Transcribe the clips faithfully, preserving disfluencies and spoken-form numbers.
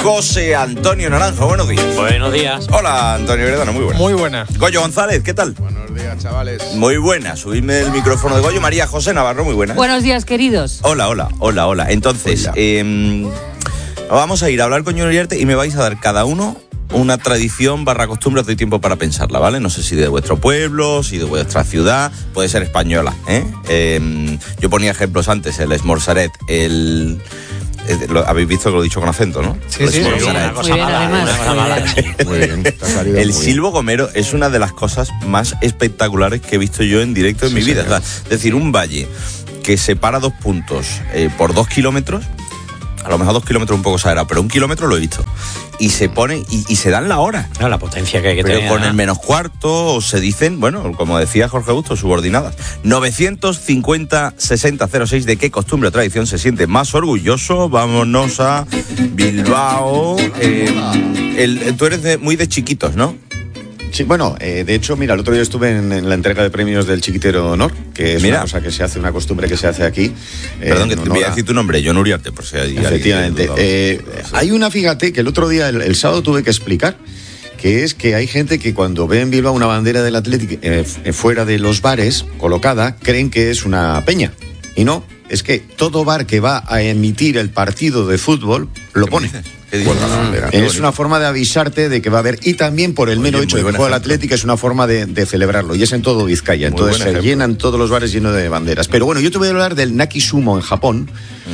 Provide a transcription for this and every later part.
José Antonio Naranjo. Buenos días. Buenos días. Hola, Antonio Heredano, muy buena. Muy buena. Goyo González, ¿qué tal? Buenos días, chavales. Muy buena. Subidme el micrófono de Goyo. María José Navarro, muy buena. Buenos días, queridos. Hola, hola, hola, hola. Entonces, eh, vamos a ir a hablar con Ñuno Iriarte y me vais a dar cada uno una tradición barra costumbre. Os doy tiempo para pensarla, ¿vale? No sé si de vuestro pueblo, si de vuestra ciudad, puede ser española, ¿eh? eh yo ponía ejemplos antes, el esmorzaret, el... Lo, habéis visto que lo he dicho con acento, ¿no? Sí, sí, Muy bien, además. Muy bien, te ha salido El muy silbo gomero es una de las cosas más espectaculares que he visto yo en directo en Sí, mi vida. señor. O sea, es decir, un valle que separa dos puntos eh, por dos kilómetros, a lo mejor dos kilómetros un poco exagerado, pero un kilómetro lo he visto. Y se ponen y, y se dan la hora. No, la potencia que hay que Pero tener. con ¿no? el menos cuarto, o se dicen, bueno, como decía Jorge Augusto, subordinadas. novecientos cincuenta sesenta cero seis, ¿de qué costumbre o tradición se siente más orgulloso? Vámonos a Bilbao. Eh, el, tú eres de, muy de chiquitos, ¿no? Sí, bueno, eh, de hecho, mira, el otro día estuve en, en la entrega de premios del Chiquitero Honor, que es Mira. una cosa que se hace, una costumbre que se hace aquí. eh, Perdón, que en te voy honor a decir tu nombre, John Uriarte, por si hay alguien Efectivamente. que duda. Eh, hay una, fíjate, que el otro día, el, el sábado, tuve que explicar, que es que hay gente que cuando ve en Bilbao una bandera del Athletic eh, f- fuera de los bares, colocada, creen que es una peña. Y no, es que todo bar que va a emitir el partido de fútbol lo ¿Qué pone. dices? ¿Qué dices? Cuelga la bandera. Qué Es bonito. una forma de avisarte de que va a haber, y también por el mero Oye, hecho muy de que buen juega el ejemplo. Athletic, es una forma de, de celebrarlo, y es en todo Vizcaya. Muy Entonces buen se ejemplo. llenan todos los bares llenos de banderas. Pero bueno, yo te voy a hablar del Naki Sumo en Japón.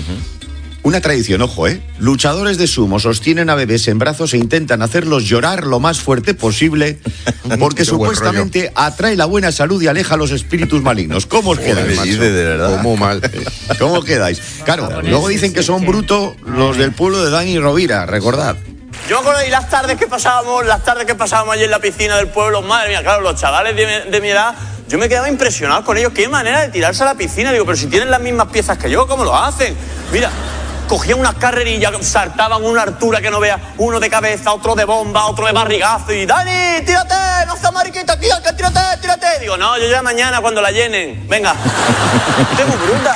Una tradición, ojo, ¿eh? Luchadores de sumo sostienen a bebés en brazos e intentan hacerlos llorar lo más fuerte posible porque Qué buen supuestamente atrae la buena salud y aleja los espíritus malignos. ¿Cómo os Joder, quedáis, me macho? dices, de verdad. Como mal. ¿Cómo os quedáis? Claro, luego dicen que son brutos los del pueblo de Dani Rovira, recordad. Yo me acuerdo de las tardes que pasábamos, las tardes que pasábamos allí en la piscina del pueblo, madre mía, claro, los chavales de mi, de mi edad, yo me quedaba impresionado con ellos, qué manera de tirarse a la piscina, digo, pero si tienen las mismas piezas que yo, ¿cómo lo hacen? Mira, cogían unas carrerillas, saltaban una altura que no veas, uno de cabeza, otro de bomba, otro de barrigazo, y Dani, tírate, no seas mariquita, tírate, tírate, tírate. Digo, no, yo ya mañana cuando la llenen, venga, tengo bruta.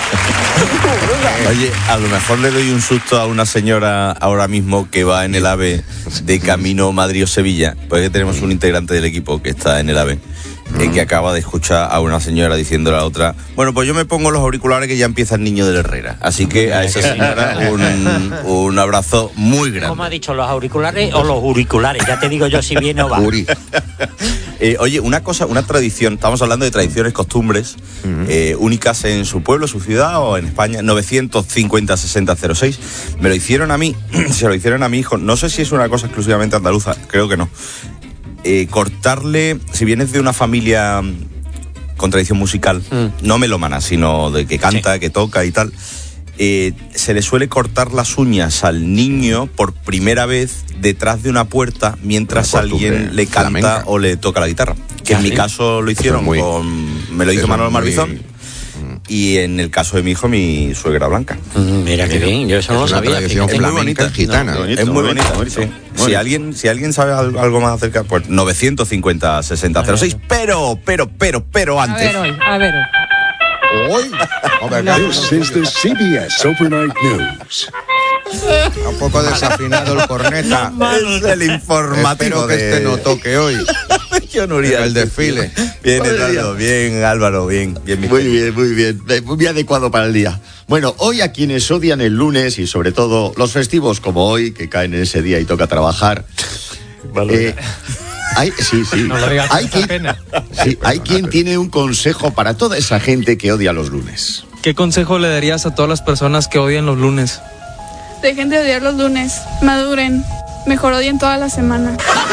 Oye, a lo mejor le doy un susto a una señora ahora mismo que va en el AVE de camino Madrid o Sevilla, porque tenemos un integrante del equipo que está en el AVE, eh, que acaba de escuchar a una señora diciéndole a la otra, bueno, pues yo me pongo los auriculares que ya empieza el niño de la Herrera. Así que a esa señora un, un abrazo muy grande. ¿Cómo ha dicho, los auriculares o los auriculares? Ya te digo yo si viene o va. Uri. Eh, oye, una cosa, una tradición, estamos hablando de tradiciones, costumbres eh, únicas en su pueblo, su ciudad o en España. Novecientos cincuenta sesenta cero seis. Me lo hicieron a mí, se lo hicieron a mi hijo. No sé si es una cosa exclusivamente andaluza, creo que no. Eh, cortarle, si vienes de una familia mm, con tradición musical, Mm. no melómana, sino de que canta, Sí. que toca y tal, eh, se le suele cortar las uñas al niño por primera vez detrás de una puerta mientras Una costumbre alguien le canta flamenca. o le toca la guitarra. Que Ah, en mi ¿sí? caso lo Eso hicieron es muy- con... Me lo hizo eso es Manuel muy- Marbizón. Y en el caso de mi hijo, mi suegra Blanca. Mm, Mira qué bien, yo eso no lo Es una sabía. tradición fíjate. Es muy flamenca bonita. gitana. No, bonito, Es muy bonito, bonita, bonito. sí. Bonito. Si alguien, si alguien sabe algo, algo más acerca, pues novecientos cincuenta sesenta cero seis. Pero, pero, pero, pero A antes. ver hoy, a ver hoy. Hoy. A ver, This is the C B S Overnight News. está un poco desafinado el corneta. Es el informativo Espero que de... este no toque hoy. Yo no iría El desfile. Bien, Madre Eduardo, bien, Álvaro, bien, bien. mi- Muy bien, muy bien. Eh, Muy adecuado para el día. Bueno, hoy a quienes odian el lunes y sobre todo los festivos como hoy, que caen en ese día y toca trabajar. eh, hay, sí, sí. No lo digas con hay, esa quien, pena. sí, hay quien tiene un consejo para toda esa gente que odia los lunes. ¿Qué consejo le darías a todas las personas que odian los lunes? Dejen de odiar los lunes, maduren, mejor odien toda la semana.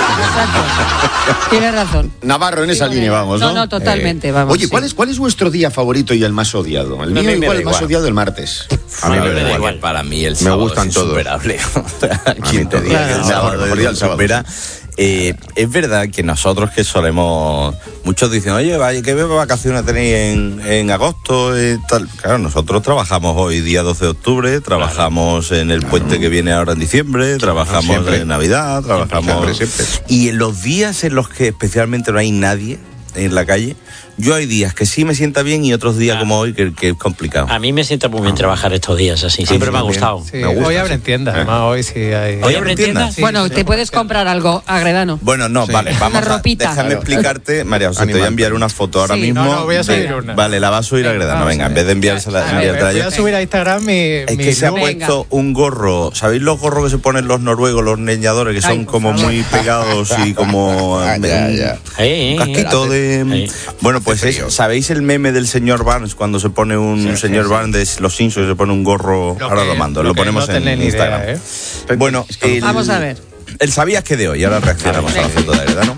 Exacto. Tienes razón. Navarro, en esa Sí, línea vamos, ¿no? No, no, totalmente, Eh, vamos, Oye, ¿cuál sí. es, ¿cuál es vuestro día favorito y el más odiado? El No, mío a mí me igual, da el más igual. odiado el martes. A mí No, me me da da igual. igual. Para mí el Me sábado gustan es todos. insuperable. mí ¿Quién te todos. diga que el Claro. sábado Mejor es día el sábado, supera? Eh, es verdad que nosotros que solemos, muchos dicen, oye, vaya, ¿qué vacaciones tenéis en, en agosto? Y tal. Claro, nosotros trabajamos hoy día doce de octubre, trabajamos en el puente que viene ahora en diciembre, trabajamos siempre. en Navidad, trabajamos... Siempre, siempre. Y en los días en los que especialmente no hay nadie, en la calle. Yo hay días que sí me sienta bien y otros días ah. como hoy que, que es complicado. A mí me sienta muy bien ah. trabajar estos días así, siempre sí, me ha gustado. Sí, me gusta, hoy abren tiendas, además ¿eh? Hoy sí hay... ¿Hoy abren tiendas? Sí, bueno, sí, te puedes comprar algo, Agredano. Bueno, no, sí. vale, vamos una a... ropita. Déjame claro. explicarte, María José, te voy a enviar una foto ahora sí. mismo. No, no, voy a subir de, una. Vale, la vas a subir a Agredano, venga, en vez de enviársela, ah, enviártela yo. yo. Voy a subir a Instagram mi... Es mi que se ha look. puesto un gorro, ¿sabéis los gorros que se ponen los noruegos, los leñadores, que son Ay, como favor. muy pegados y como... ah, ya, ya. Un casquito de... Bueno, pues es, ¿sabéis el meme del señor Barnes cuando se pone un sí, señor sí, sí. Barnes de los Simpsons se pone un gorro? Lo ahora que, lo mando, lo, lo ponemos no en Instagram. Idea, ¿eh? Bueno, el, vamos a ver. El sabías que de hoy, ahora reaccionamos a la foto de Agredano.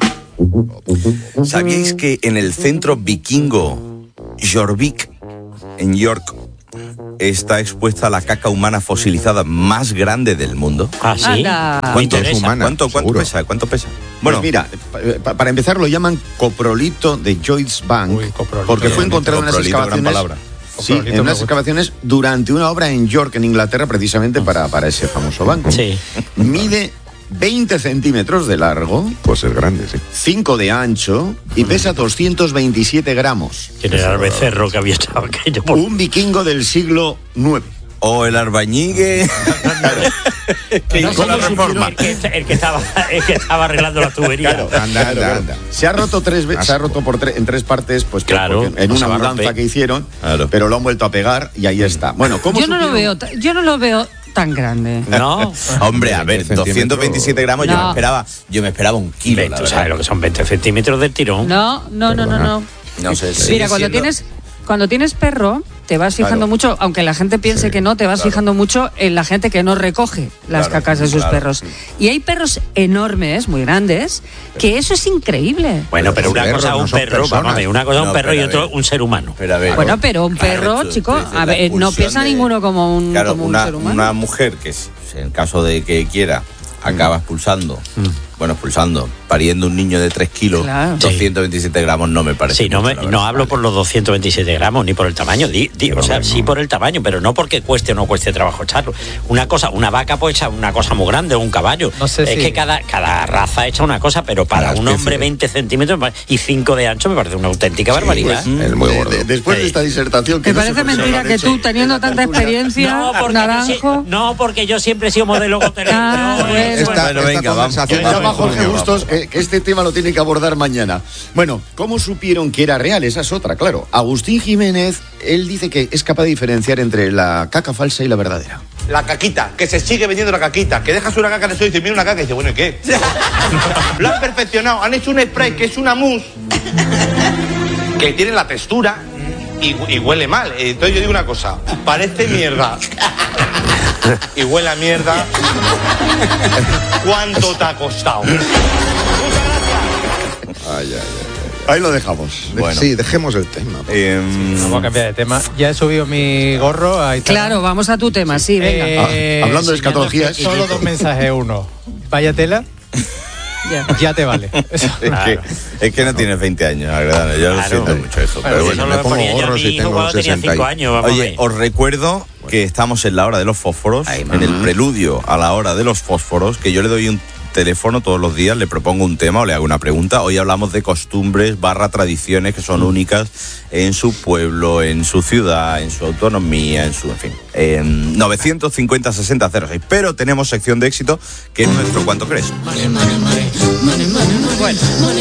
¿Sabíais que en el centro vikingo Jorvik, en York, está expuesta la caca humana fosilizada más grande del mundo? Ah, sí. ¿Cuánto es humana? ¿Cuánto, cuánto pesa? ¿Cuánto pesa? Bueno, pues mira, pa, para empezar lo llaman coprolito de Joyce Bank, Uy, porque fue encontrado en las excavaciones. Sí, en unas excavaciones durante una obra en York, en Inglaterra, precisamente para, para ese famoso banco. Sí. Mide veinte centímetros de largo. Pues es grande, sí. cinco de ancho y pesa doscientos veintisiete gramos. ¿Quién era el becerro que había estado aquello? Por... Un vikingo del siglo nueve. O el albañigue que no, hizo la reforma. El que, el, que estaba, el que estaba arreglando la tubería. Claro, anda, anda, anda. Se ha roto tres veces, se ha roto por tre en tres partes, pues claro, en una mudanza que hicieron, claro. pero lo han vuelto a pegar y ahí está. Bueno, ¿cómo yo no lo veo, yo no lo veo tan grande. No, hombre, a ver, doscientos veintisiete gramos, no. yo me esperaba, yo me esperaba un kilo. ¿Tú sabes lo que son veinte centímetros del tirón? No, no, no, no, no. No sé. Mira, cuando siendo... tienes cuando tienes perro, te vas fijando claro. mucho, aunque la gente piense sí, que no, te vas claro. fijando mucho en la gente que no recoge las claro, cacas de sus claro. perros. Y hay perros enormes, muy grandes, que eso es increíble. Bueno, pero una cosa un perro, vamos, una cosa un no, perro y otro un ser humano. Pero ver, bueno, pero un perro, claro, chico, a ver, no pesa de, ninguno como un, claro, como un una, ser humano. Una mujer que, en caso de que quiera, acaba expulsando, mm. bueno, expulsando, pariendo un niño de tres kilos, claro. doscientos veintisiete gramos no me parece. Sí, no, mucho, me, no hablo por los doscientos veintisiete gramos ni por el tamaño, di, di, o sea, no. sí por el tamaño, pero no porque cueste o no cueste trabajo echarlo. Una cosa, una vaca puede echar una cosa muy grande o un caballo. No sé es si... que cada, cada raza echa una cosa, pero para un hombre veinte centímetros y cinco de ancho me parece una auténtica sí, barbaridad. Pues, es muy gordo. De, después sí. de esta disertación... Que ¿Te no parece mentira que tú, teniendo tanta experiencia, no, porque naranjo? Yo, no, porque yo siempre he sido modelo hotelero. Ah, no, bueno. Esta, bueno, venga, vamos. Llama Jorge Bustos, que, que este tema lo tiene que abordar mañana. Bueno, ¿cómo supieron que era real? Esa es otra, claro. Agustín Jiménez, él dice que es capaz de diferenciar entre la caca falsa y la verdadera. La caquita, que se sigue vendiendo la caquita, que dejas una caca en el suelo y dices, mira una caca, y dices, bueno, ¿y qué? Lo han perfeccionado, han hecho un spray que es una mousse, que tiene la textura y, y huele mal. Entonces yo digo una cosa, parece mierda. Y huele a mierda. ¿Cuánto te ha costado? Muchas gracias. Ay, ay, ay. Ahí lo dejamos. Bueno. Sí, dejemos el tema. Eh, sí, vamos a cambiar de tema. Ya he subido mi gorro. Ahí está. Claro, vamos a tu tema, sí, venga. Eh, ah, hablando de escatología. Solo dos mensajes. Uno, vaya tela. Ya. ya te vale. Eso. Es, claro. que, es que no tienes veinte años, la verdad. Yo claro. lo siento mucho eso. Bueno, pero bueno, me pongo gorros y tengo sesenta años. Oye, os recuerdo que estamos en la hora de los fósforos, Ay, en el preludio a la hora de los fósforos, que yo le doy un teléfono todos los días, le propongo un tema o le hago una pregunta. Hoy hablamos de costumbres barra tradiciones que son mm. únicas en su pueblo, en su ciudad, en su autonomía, en su, en fin, en novecientos cincuenta sesenta cero seis. Pero tenemos sección de éxito que es nuestro ¿Cuánto crees? Bueno.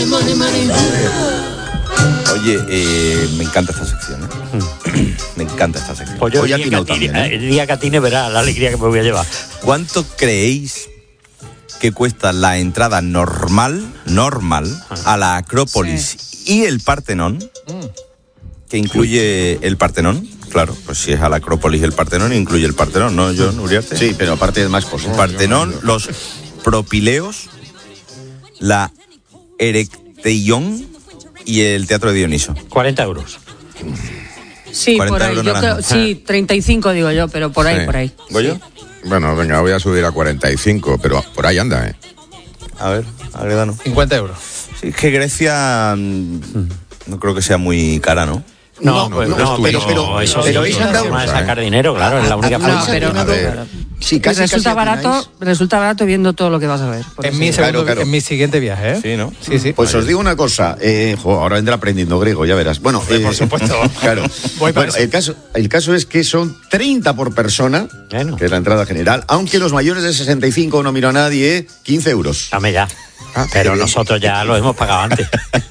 Oye, eh, me encanta esta sección, ¿eh? Me encanta esta sección. Pues yo Hoy el, día que atine, también, ¿eh? el día que atine verá la alegría que me voy a llevar. ¿Cuánto creéis que cuesta la entrada normal, normal, a la Acrópolis sí. y el Partenón, que incluye el Partenón? Claro, pues si es a la Acrópolis y el Partenón, incluye el Partenón, ¿no, John Uriarte? Sí, pero aparte de más cosas. El Partenón, los propileos, la Erecteión y el Teatro de Dioniso. cuarenta euros. Sí, por ahí. Yo creo, sí, treinta y cinco digo yo, pero por ahí, sí. por ahí. ¿Goyo? Sí. Bueno, venga, voy a subir a cuarenta y cinco, pero por ahí anda, ¿eh? A ver, Agredano. cincuenta euros. Sí, es que Grecia mm, no creo que sea muy cara, ¿no? No, no, pues, no, no pero, pero, eso pero habéis andado forma de sacar dinero, claro, es la única forma. Pero, sí, casi, resulta casi barato, resulta barato viendo todo lo que vas a ver. En mi, segundo, claro, claro. en mi siguiente viaje, ¿eh? Sí, ¿no? Sí, sí. Pues os digo una cosa, eh, jo, ahora vendrá aprendiendo griego, ya verás. Bueno, eh, por supuesto. Claro. Bueno, el caso, el caso es que son treinta por persona, bueno. que es la entrada general, aunque los mayores de sesenta y cinco no miro a nadie, quince euros. Dame ya. Ah, pero nosotros ya lo hemos pagado antes.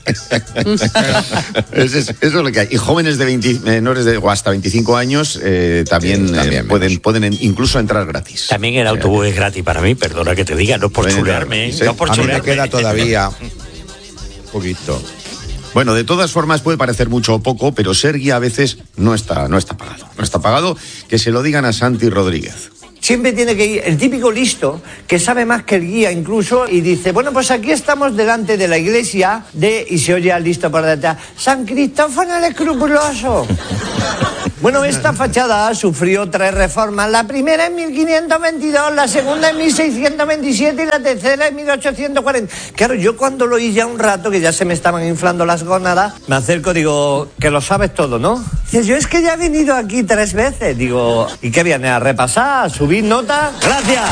eso, es, eso es lo que hay. Y jóvenes de veinte, menores de o hasta veinticinco años eh, también, sí, también eh, pueden, pueden en, incluso entrar gratis. También el autobús es gratis para mí, perdona que te diga, no por chulearme. Sí. No por a chulearme. mí me queda todavía un poquito. Bueno, de todas formas puede parecer mucho o poco, pero ser guía a veces no está, no está pagado. No está pagado, que se lo digan a Santi Rodríguez. Siempre tiene que ir el típico listo, que sabe más que el guía incluso, y dice, bueno, pues aquí estamos delante de la iglesia de, y se oye al listo por detrás, San Cristófano el Escrupuloso. Bueno, esta fachada sufrió tres reformas, la primera en mil quinientos veintidós, la segunda en mil seiscientos veintisiete y la tercera en mil ochocientos cuarenta. Claro, yo cuando lo oí ya un rato, que ya se me estaban inflando las gónadas, me acerco, digo, que lo sabes todo, ¿no? Dice, yo es que ya he venido aquí tres veces, digo, ¿y qué viene a repasar, a subir nota? ¡Gracias!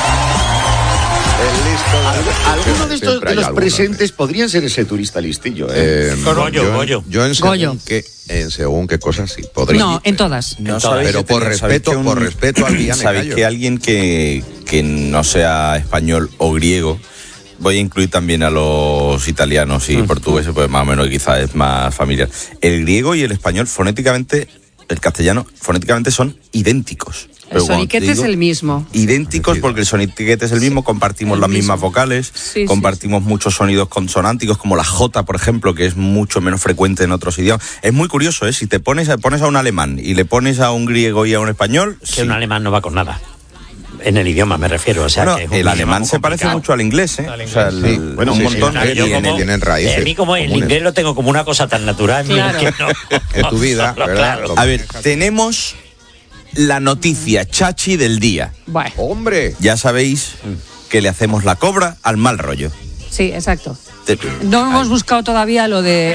Algunos de estos de los algunos, presentes eh. podrían ser ese turista listillo, ¿eh? eh Goyo, yo, Goyo. Yo en según, qué, en según qué cosas sí podría. No, en todas. No, en todas. Pero por respeto, un, por respeto al guía me Sabéis callo. que alguien que, que no sea español o griego, voy a incluir también a los italianos y mm. portugueses, pues más o menos quizás es más familiar. El griego y el español fonéticamente, el castellano, fonéticamente son idénticos. El soniquete es el mismo. Idénticos porque el soniquete es el mismo, compartimos las mismas vocales, sí, compartimos sí. muchos sonidos consonánticos, como la J, por ejemplo, que es mucho menos frecuente en otros idiomas. Es muy curioso, ¿eh? Si te pones a, pones a un alemán y le pones a un griego y a un español... Que sí. un alemán no va con nada. En el idioma me refiero, o sea, bueno, que es un el alemán se parece mucho al inglés, ¿eh? Al inglés. O sea, el, sí. el, bueno, un sí, montón sí, de tienen, como, tienen raíces. A mí como el comunes. inglés lo tengo como una cosa tan natural claro. que no. En tu vida, no, ¿verdad? Claro. A ver, tenemos la noticia chachi del día. Bueno. ¡Hombre! Ya sabéis que le hacemos la cobra al mal rollo. Sí, exacto. Te... No hemos buscado todavía lo de...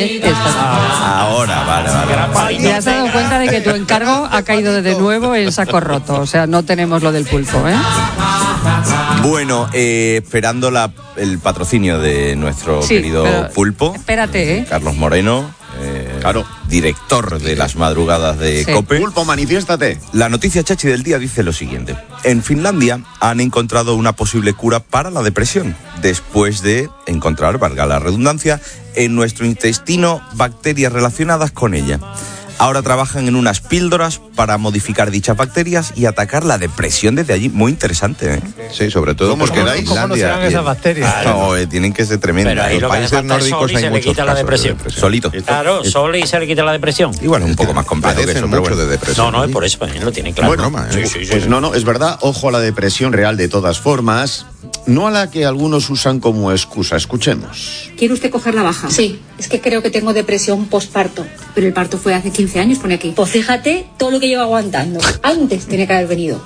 Ahora, vale, vale. vale. Te has dado cuenta de que tu encargo ha caído de nuevo en saco roto. O sea, no tenemos lo del pulpo, ¿eh? Bueno, eh, esperando la, el patrocinio de nuestro sí, querido pulpo. Espérate, ¿eh? Carlos Moreno. Eh, claro, director de las madrugadas de sí. COPE. Pulpo, manifiéstate. La noticia chachi del día dice lo siguiente. En Finlandia han encontrado una posible cura para la depresión, después de encontrar, valga la redundancia, en nuestro intestino bacterias relacionadas con ella. Ahora trabajan en unas píldoras para modificar dichas bacterias y atacar la depresión desde allí. Muy interesante, ¿eh? Sí, sobre todo porque era Islandia. ¿Cómo esas bacterias? No, eh, tienen que ser tremendas. Pero los países nórdicos hay muchos casos la depresión. de depresión. Solito. Claro, solo y se le quita la depresión. Igual es un poco más complejo que eso, mucho bueno. de depresión. No, no, es por eso, lo tienen claro. Bueno, broma, ¿eh? sí, sí, sí, pues sí. no, no, es verdad, ojo a la depresión real de todas formas, no a la que algunos usan como excusa. Escuchemos. ¿Quiere usted coger la baja? Sí, es que creo que tengo depresión postparto. Pero el parto fue hace quince años, pone aquí. Pues fíjate todo lo que llevo aguantando. Antes tenía que haber venido.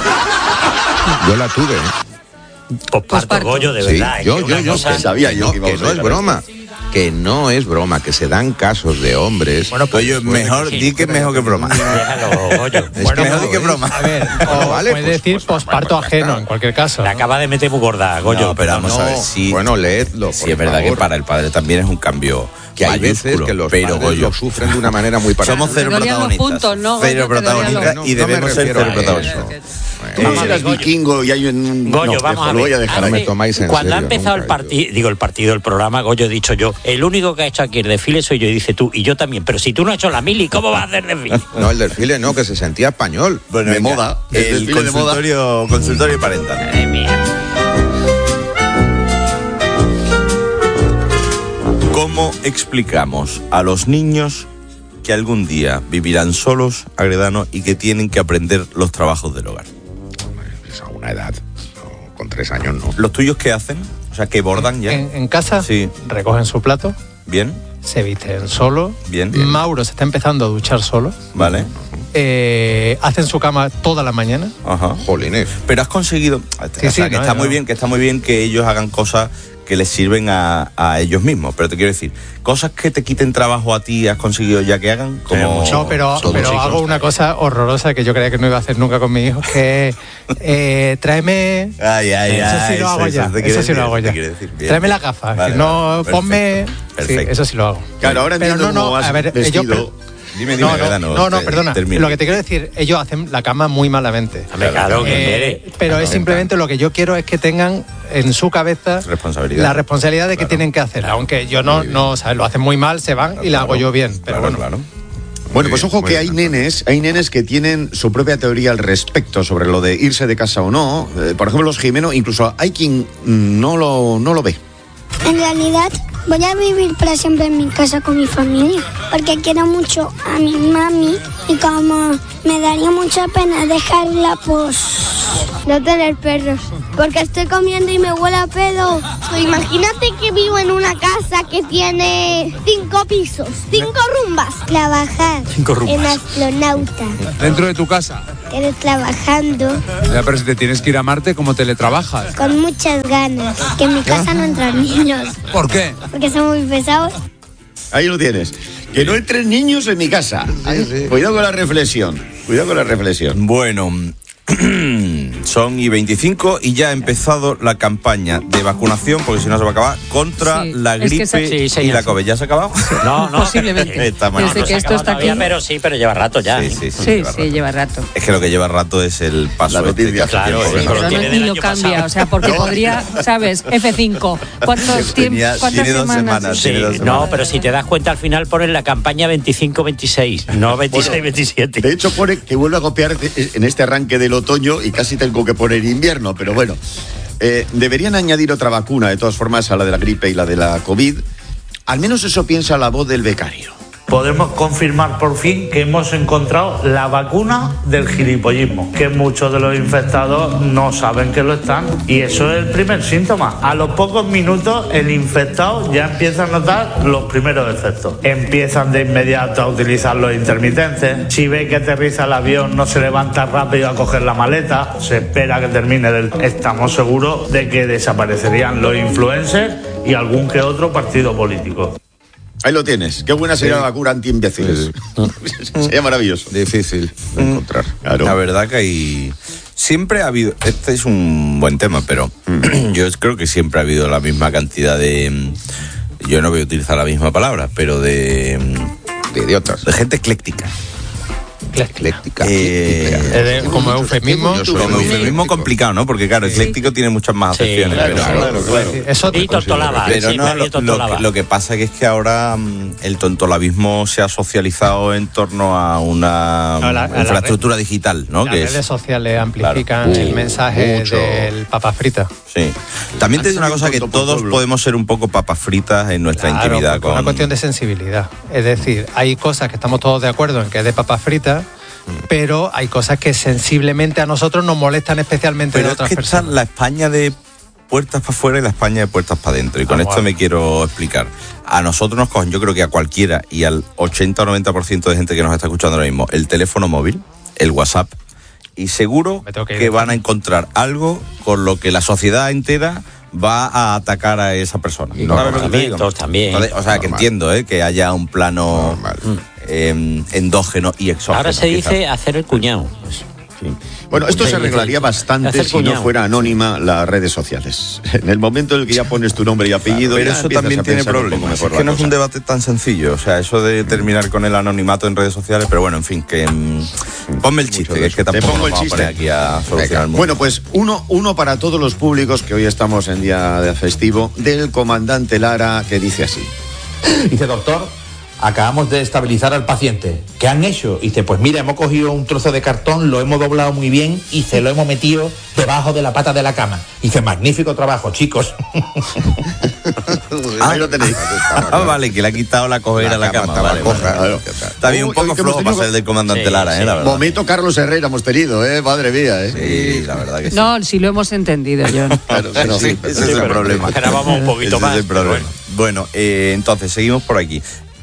Yo la tuve, ¿eh? Postparto, Goyo, de verdad. Sí, yo, yo, yo, cosa... que sabía yo que, que no es broma. Que no es broma, que se dan casos de hombres. Bueno, pues yo mejor, di que es mejor que broma. Déjalo, Goyo. Es bueno, mejor di que broma. A ver, o vale, puede pues, decir pues, posparto pues, ajeno, claro. En cualquier caso. Le acaba de meter muy gorda, Goyo. No, pero vamos no, a ver si. Bueno, leedlo. Si es verdad favor. Que para el padre también es un cambio. Que hay veces que los pero padres lo sufren de una manera muy particular. Somos cero protagonistas. Puntos, ¿no? Cero protagonistas y debemos ser cero protagonistas. Tú no serás vikingo y hay un... Goyo, no, vamos a ver. Lo voy a dejar a ahí. ver. Me tomáis en Cuando serio, ha empezado el partido, digo el partido, el programa, Goyo he dicho yo, el único que ha hecho aquí el desfile soy yo, y dice tú, y yo también, pero si tú no has hecho la mili, ¿cómo vas a hacer desfile? No, el desfile no, que se sentía español. Bueno, de venga, moda. El, el consultorio, de moda. Consultorio parental. Madre mía. ¿Cómo explicamos a los niños que algún día vivirán solos, Agredano, y que tienen que aprender los trabajos del hogar? Pues a una edad, no, con tres años no. ¿Los tuyos qué hacen? O sea, ¿que bordan ya? En, en casa sí. Recogen su plato. Bien. Se visten solo. Bien. Bien. Mauro se está empezando a duchar solo. Vale. eh, hacen su cama toda la mañana. Ajá. Jolines. Pero has conseguido, o Sí, sea, sí, que no, está no. muy bien, que está muy bien que ellos hagan cosas que les sirven a, a ellos mismos. Pero te quiero decir, cosas que te quiten trabajo a ti, has conseguido ya que hagan, como No, pero, pero hago una cosa horrorosa que yo creía que no iba a hacer nunca con mi hijo, que eh, tráeme... Ay, ay, eso sí ay, lo hago eso- ya, eso te eso quiere sí lo decir, hago te ya. quiere decir, bien, Tráeme bien. las gafas, Vale, que no, vale, perfecto, ponme... perfecto. Sí, eso sí lo hago. Claro, ahora Pero entiendo no, no, cómo has a ver, vestido. ellos... Dime, dime, no, verdad, no, no, no, te- perdona. termina. Lo que te quiero decir, ellos hacen la cama muy malamente. Claro, Eh, que pero es simplemente lo que yo quiero es que tengan en su cabeza responsabilidad. la responsabilidad de que tienen que hacer. Aunque yo no, no, ¿sabes? Lo hacen muy mal, se van y la hago yo bien. Pero bueno. Bueno, pues ojo que hay nenes, hay nenes que tienen su propia teoría al respecto sobre lo de irse de casa o no. Eh, por ejemplo, los Jimeno, incluso hay quien no lo, no lo ve. En realidad voy a vivir para siempre en mi casa con mi familia, porque quiero mucho a mi mami y como me daría mucha pena dejarla, pues... No tener perros, porque estoy comiendo y me huele a pedo. Imagínate que vivo en una casa que tiene cinco pisos, cinco rumbas. Trabajar Cinco rumbas. en astronauta, Dentro de tu casa. pero trabajando Ya, pero si te tienes que ir a Marte, ¿cómo teletrabajas? con muchas ganas, que en mi casa no entran niños, ¿Por qué? porque son muy pesados. Ahí lo tienes. Que no entren niños en mi casa. Cuidado con la reflexión. Cuidado con la reflexión. Bueno, son y veinticinco y ya ha empezado la campaña de vacunación, porque si no se va a acabar, contra Sí, la es que gripe se- Sí, y señor, la sí. COVID. ¿Ya se ha acabado? No, no. Posiblemente. Está mal. Desde que esto está aquí. Todavía, pero sí, pero lleva rato ya. Sí, ¿eh? sí, sí, Sí, lleva sí, rato. lleva rato. Es que lo que lleva rato es el paso. La noticia. este, Claro, que- eso lo Pero tiene no, del ni lo año cambia, pasado. o sea, porque podría, ¿sabes? F cinco. ¿Cuántos tiemp- Tenía- ¿Cuántas tiene dos semanas? semanas, Sí, tiene dos no, semanas. pero si te das cuenta al final ponen la campaña veinticinco veintiséis, no veintiséis veintisiete. De hecho, pone que vuelve a copiar en este arranque del otoño y casi tengo que poner invierno, pero bueno. Eh, deberían añadir otra vacuna, de todas formas, a la de la gripe y la de la COVID. Al menos eso piensa la voz del becario. Podemos confirmar por fin que hemos encontrado la vacuna del gilipollismo, que muchos de los infectados no saben que lo están, y eso es el primer síntoma. A los pocos minutos el infectado ya empieza a notar los primeros efectos. Empiezan de inmediato a utilizar los intermitentes. Si ve que aterriza el avión, no se levanta rápido a coger la maleta, se espera que termine del... Estamos seguros de que desaparecerían los influencers y algún que otro partido político. Ahí lo tienes. Qué buena sería la vacuna anti-imbéciles. Sería maravilloso. Difícil de encontrar. Claro. La verdad que hay... Siempre ha habido... Este es un buen tema, pero yo creo que siempre ha habido la misma cantidad de... Yo no voy a utilizar la misma palabra, pero de... De idiotas. De gente ecléctica. Ecléctica. Eh, Es de- como eufemismo. Yo soy como muy eufemismo complicado, ¿no? Porque claro, ecléctico tiene muchas más Sí, acepciones. claro, pero, claro, claro. Es otra Y cosa. tontolaba. pero sí, no, nadie lo, lo tontolaba. que, lo que pasa que es que ahora mm, el tontolabismo se ha socializado en torno a una A la- a la infraestructura digital, ¿no? Las Que redes es, sociales amplifican Claro. el Uh, mensaje mucho. del papa frita. sí. También te Han digo una sido cosa, que tonto por todos pueblo. podemos ser un poco papas fritas en nuestra Claro, intimidad. porque es una Con... cuestión de sensibilidad. Es decir, hay cosas que estamos todos de acuerdo en que es de papas fritas, pero hay cosas que sensiblemente a nosotros nos molestan especialmente Pero de es otras que está personas. la España de puertas para afuera y la España de puertas para adentro. Y con Ah, esto bueno. me quiero explicar. A nosotros nos cogen, yo creo que a cualquiera y al ochenta o noventa por ciento de gente que nos está escuchando ahora mismo, el teléfono móvil, el WhatsApp, y seguro Me tengo que que, ir. van a encontrar algo con lo que la sociedad entera va a atacar a esa persona. Y ¿Sabes lo que te comportamientos digo? también. Entonces, o sea, que Normal. entiendo ¿eh? que haya un plano eh, endógeno y exógeno. Ahora se quizás. dice hacer el cuñado. Bueno, esto Sí, se arreglaría sí. bastante Hacer si no cuñado. fuera anónima las redes sociales. En el momento en el que ya pones tu nombre y apellido, Pero ya eso empiezas también a tiene pensar un poco problemas. mejor Es que la no es un cosa. debate tan sencillo. O sea, eso de terminar con el anonimato en redes sociales, pero bueno, en fin, que mm, ponme el chiste, que es que Te tampoco pongo nos el vamos a poner chiste. aquí a solucionar el mundo. Bueno, pues uno, uno para todos los públicos, que hoy estamos en día de festivo, del comandante Lara, que dice así. Dice, doctor, acabamos de estabilizar al paciente. ¿Qué han hecho? Dice, pues mira, hemos cogido un trozo de cartón, lo hemos doblado muy bien y se lo hemos metido debajo de la pata de la cama. Dice, magnífico trabajo, chicos. Ahí lo tenéis. Ah, vale, que le ha quitado la cojera a la cama. estaba Vale, coja, vale. Claro. Está bien, un Uy, poco uy, que hemos flojo tenido- para ser del comandante Sí, Lara, sí. ¿eh? La verdad. Momento Carlos Herrera hemos tenido, ¿eh? Madre mía, ¿eh? Sí, la verdad que sí. No, si lo hemos entendido, John. Claro, sí, Sí, sí. ese es el problema. Esperábamos un poquito Ese más. es el pero problema. bueno. Bueno, eh, entonces, seguimos por aquí.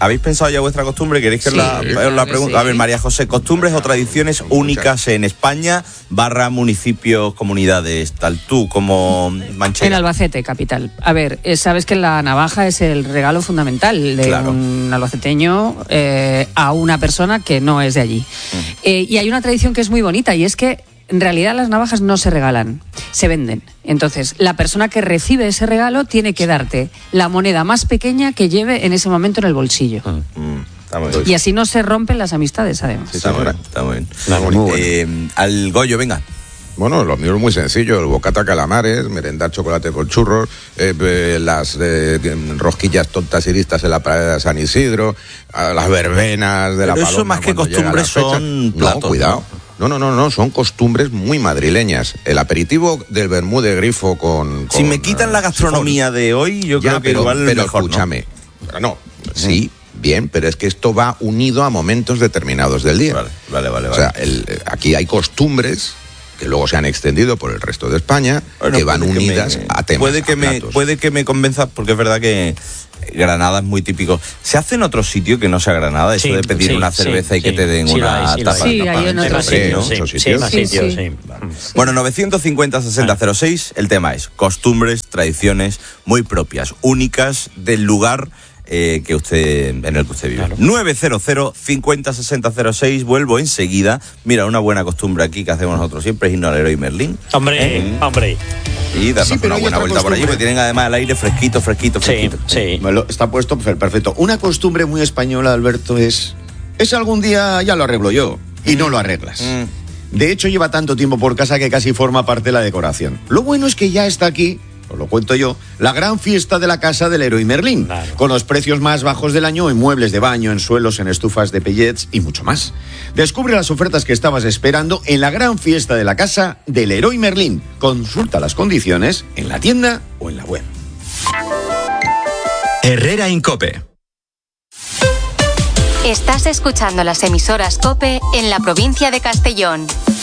¿Habéis pensado ya vuestra costumbre? ¿Queréis que Sí, la, claro os la que pregunte? sí. A ver, María José, costumbres o tradiciones únicas en España, barra municipios, comunidades, tal, tú como manchega. En Albacete, capital. A ver, eh, sabes que la navaja es el regalo fundamental de Claro. un albaceteño eh, a una persona que no es de allí. Eh, y hay una tradición que es muy bonita y es que en realidad las navajas no se regalan, se venden. Entonces, la persona que recibe ese regalo tiene que darte la moneda más pequeña que lleve en ese momento en el bolsillo. Está muy bien. Y así no se rompen las amistades, además. Sí, está, muy bien, está muy bien. Eh, al Goyo, venga. Bueno, lo mío es muy sencillo, el bocata calamares, merendar chocolate con churros, eh, eh, las eh, rosquillas tontas y listas en la pared de San Isidro, a las verbenas de la Pero Paloma. eso más que cuando llega la costumbres fecha. son platos, No, cuidado. No, no, no, no, son costumbres muy madrileñas. El aperitivo del vermú de grifo con... Si con, me quitan la gastronomía de hoy, yo Ya, creo que pero, igual pero mejor, escúchame. No, no sí, bien, pero es que esto va unido a momentos determinados del día. Vale, vale, vale. O sea, el- aquí hay costumbres que luego se han extendido por el resto de España, Bueno, que van puede que unidas me- a temas, Puede que, a me, platos. puede que me convenza, porque es verdad que Granada es muy típico. ¿Se hace en otro sitio que no sea Granada? Eso Sí, de pedir sí, una sí, cerveza y que sí. te den Sí lo una hay, sí lo tapa. hay. Sí, de hay pan. en Hay otros más Hombre, sitios, ¿no? sí, Esos sí, sitios. más Sí, sitios, sí. sí. Bueno, novecientos cincuenta sesenta cero seis, el tema es costumbres, tradiciones muy propias, únicas del lugar eh, que usted en el que usted vive. novecientos cincuenta sesenta cero seis, vuelvo enseguida. Mira, una buena costumbre aquí que hacemos nosotros siempre es irnos al Leroy Merlin. Hombre, ¿Eh? hombre. Y darnos Sí, pero una hay buena otra vuelta por allí, costumbre. porque tienen además el aire fresquito, fresquito, fresquito. Sí. Me lo- está puesto per- perfecto. Una costumbre muy española, Alberto, es... Es algún día ya lo arreglo yo. Y no lo arreglas. De hecho, lleva tanto tiempo por casa que casi forma parte de la decoración. Lo bueno es que ya está aquí, os lo cuento yo, la gran fiesta de la casa del Leroy Merlin, con los precios más bajos del año en muebles de baño, en suelos, en estufas de pellets y mucho más. Descubre las ofertas que estabas esperando en la gran fiesta de la casa del Leroy Merlin. Consulta las condiciones en la tienda o en la web. Herrera Incope. Estás escuchando las emisoras COPE en la provincia de Castellón.